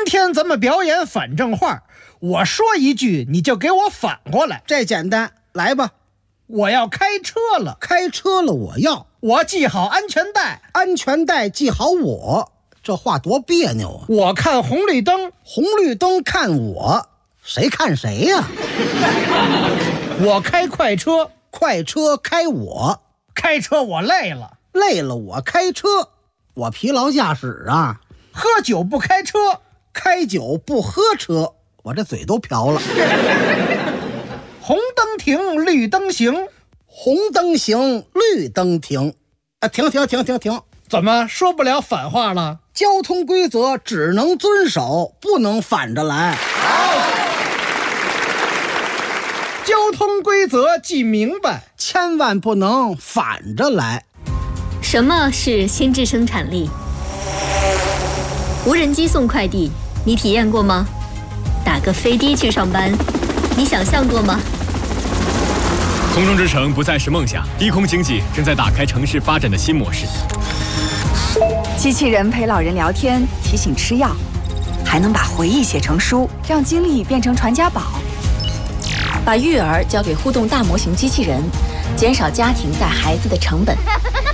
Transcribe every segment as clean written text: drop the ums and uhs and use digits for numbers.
天咱们表演反正话，我说一句你就给我反过来。 这简单，来吧。 我要开车了， 开车了我系好安全带， 安全带系好我。这话多别扭啊！ 我看红绿灯， 红绿灯看我，谁看谁呀？ 我开快车， 快车开我， 开车我累了， 累了我开车，我疲劳驾驶啊。 喝酒不开车， 开酒不喝车，我这嘴都瓢了。 红灯停，绿灯行， 红灯行，绿灯停。停！ 怎么说不了反话了？ 交通规则只能遵守，不能反着来。 好，交通规则记明白， 千万不能反着来。 什么是心智生产力？无人机送快递，你体验过吗？打个飞的去上班，你想象过吗？ 空中之城不再是梦想，低空经济正在打开城市发展的新模式。 机器人陪老人聊天，提醒吃药，还能把回忆写成书，让经历变成传家宝。 把育儿交给互动大模型机器人，减少家庭带孩子的成本。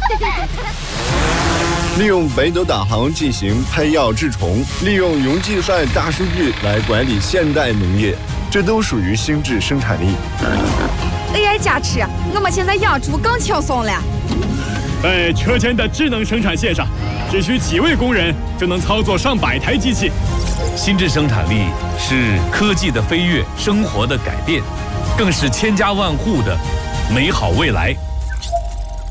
利用北斗导航进行配药治虫，利用云计算大数据来管理现代农业，这都属于心智生产力。 AI 加持，我们现在养猪更轻松了。 在车间的智能生产线上，只需几位工人就能操作上百台机器。 心智生产力是科技的飞跃，生活的改变，更是千家万户的美好未来。